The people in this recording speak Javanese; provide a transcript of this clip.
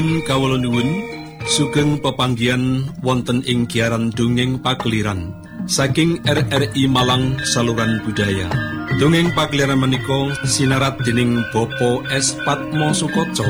Kawula nuwun sugeng pepanggihan wonten ing giaran dongeng pageliran saking RRI Malang Saluran Budaya. Dongeng pageliran menika sinarat dening Bapak S. Patmo Sukoco